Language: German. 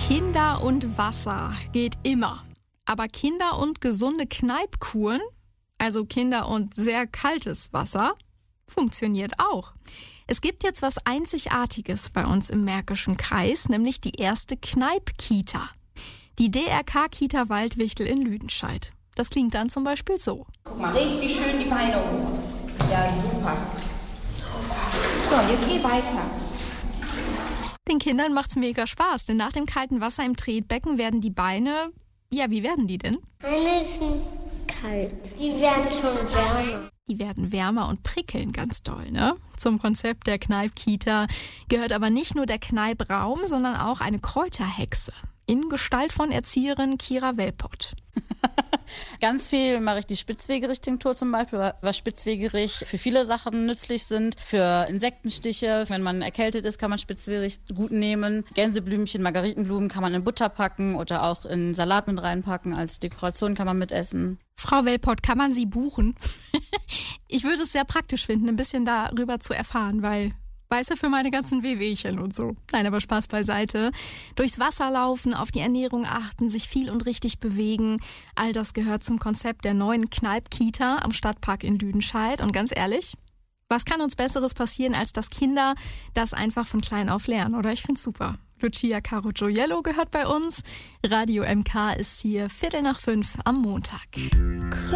Kinder und Wasser geht immer. Aber Kinder und gesunde Kneippkuren, also Kinder und sehr kaltes Wasser, funktioniert auch. Es gibt jetzt was Einzigartiges bei uns im Märkischen Kreis, nämlich die erste Kneipp-Kita. Die DRK-Kita Waldwichtel in Lüdenscheid. Das klingt dann zum Beispiel so. Guck mal, richtig schön die Beine hoch. Ja, super. Super. So, jetzt geh weiter. Den Kindern macht's mega Spaß, denn nach dem kalten Wasser im Tretbecken werden die Beine, ja, wie werden die denn? Meine sind kalt. Die werden schon wärmer. Die werden wärmer und prickeln ganz doll, ne? Zum Konzept der Kneipp-Kita gehört aber nicht nur der Kneipp-Raum, sondern auch eine Kräuterhexe in Gestalt von Erzieherin Kira Welpott. Ganz viel mache ich die Spitzwegerich-Tinktur zum Beispiel, was Spitzwegerich für viele Sachen nützlich sind. Für Insektenstiche, wenn man erkältet ist, kann man Spitzwegerich gut nehmen. Gänseblümchen, Margaritenblumen kann man in Butter packen oder auch in Salat mit reinpacken. Als Dekoration kann man mitessen. Frau Welpott, kann man Sie buchen? Ich würde es sehr praktisch finden, ein bisschen darüber zu erfahren, weil... Weißt du, für meine ganzen Wehwehchen und so. Nein, aber Spaß beiseite. Durchs Wasser laufen, auf die Ernährung achten, sich viel und richtig bewegen. All das gehört zum Konzept der neuen Kneipp-Kita am Stadtpark in Lüdenscheid. Und ganz ehrlich, was kann uns Besseres passieren, als dass Kinder das einfach von klein auf lernen, oder? Ich find's super. Lucia Caro Gioiello gehört bei uns. Radio MK ist hier 4:45 am Montag.